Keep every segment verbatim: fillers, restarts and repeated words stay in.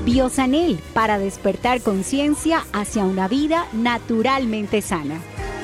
Biosanel, para despertar conciencia hacia una vida naturalmente sana.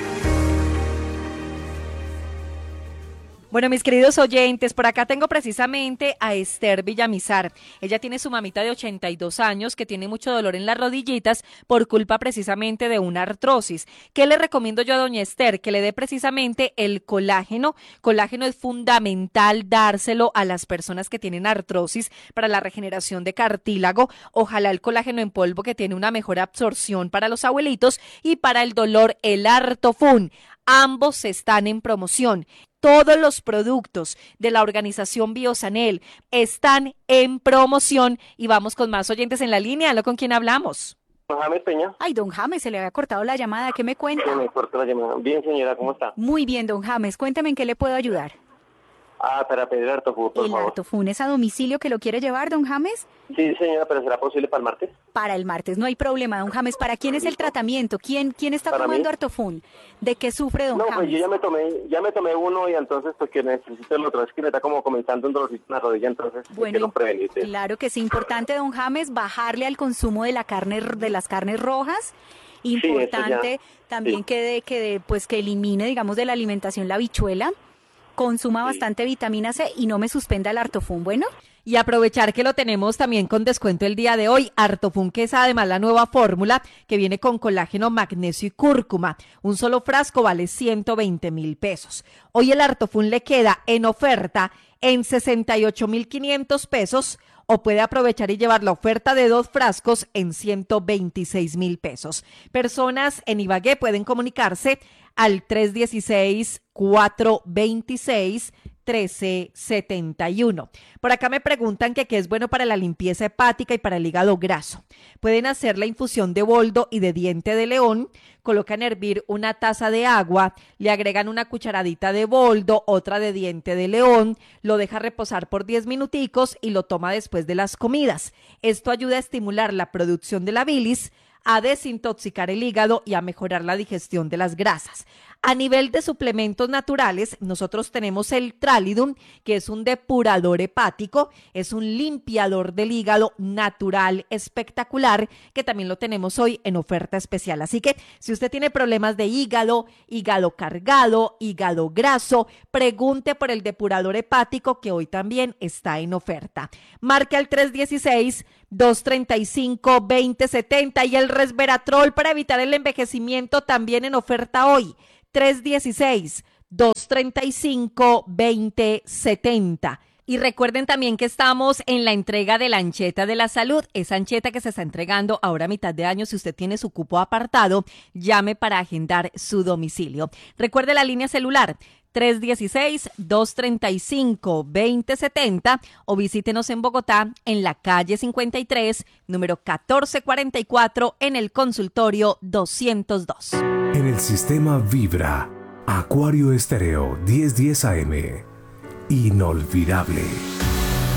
Bueno, mis queridos oyentes, por acá tengo precisamente a Esther Villamizar. Ella tiene su mamita de ochenta y dos años que tiene mucho dolor en las rodillitas por culpa precisamente de una artrosis. ¿Qué le recomiendo yo a doña Esther? Que le dé precisamente el colágeno. Colágeno es fundamental dárselo a las personas que tienen artrosis para la regeneración de cartílago. Ojalá el colágeno en polvo, que tiene una mejor absorción para los abuelitos, y para el dolor el Artofun. Ambos están en promoción. Todos los productos de la organización Biosanel están en promoción y vamos con más oyentes en la línea. ¿Aló, con quién hablamos? Don James Peña. Ay, don James, se le había cortado la llamada. ¿Qué me cuenta? Se me cortó la llamada. Bien, señora, ¿cómo está? Muy bien, don James. Cuénteme en qué le puedo ayudar. Ah, para pedir Artofun, por ¿El favor. Artofun es a domicilio que lo quiere llevar, don James? Sí, señora, pero ¿será posible para el martes? Para el martes, no hay problema, don James. ¿Para quién es el tratamiento? ¿Quién, quién está ¿Para tomando mí? Artofun? ¿De qué sufre, don No, James? pues yo ya me tomé, ya me tomé uno y entonces pues que necesito el otro. Es que me está como comenzando un dolorcito en la rodilla, entonces Bueno, quiero prevenir. claro que sí, importante, don James, bajarle al consumo de la carne, de las carnes rojas. Importante sí, también sí. que, de, que de, pues que elimine, digamos, de la alimentación la habichuela. Consuma Sí. bastante vitamina C y no me suspenda el Artofun, ¿bueno? Y aprovechar que lo tenemos también con descuento el día de hoy. Artofun, que es además la nueva fórmula que viene con colágeno, magnesio y cúrcuma. Un solo frasco vale ciento veinte mil pesos. Hoy el Artofun le queda en oferta en sesenta y ocho mil quinientos pesos, o puede aprovechar y llevar la oferta de dos frascos en ciento veintiséis mil pesos. Personas en Ibagué pueden comunicarse al tres uno seis, cuatro dos seis, uno tres siete uno. Por acá me preguntan que qué es bueno para la limpieza hepática y para el hígado graso. Pueden hacer la infusión de boldo y de diente de león, colocan a hervir una taza de agua, le agregan una cucharadita de boldo, otra de diente de león, lo deja reposar por diez minuticos y lo toma después de las comidas. Esto ayuda a estimular la producción de la bilis, a desintoxicar el hígado y a mejorar la digestión de las grasas. A nivel de suplementos naturales, nosotros tenemos el Tralidum, que es un depurador hepático, es un limpiador del hígado natural, espectacular, que también lo tenemos hoy en oferta especial. Así que si usted tiene problemas de hígado, hígado cargado, hígado graso, pregunte por el depurador hepático, que hoy también está en oferta. Marque al tres uno seis, dos tres cinco, dos cero siete cero y el resveratrol para evitar el envejecimiento también en oferta hoy. tres uno seis, dos tres cinco, dos cero siete cero. Y recuerden también que estamos en la entrega de la ancheta de la salud, esa ancheta que se está entregando ahora a mitad de año. Si usted tiene su cupo apartado, llame para agendar su domicilio. Recuerde la línea celular tres uno seis, dos tres cinco, dos cero siete cero o visítenos en Bogotá en la calle cincuenta y tres, número catorce cuarenta y cuatro, en el consultorio doscientos dos. En el sistema Vibra, Acuario Estéreo diez diez A M. Inolvidable.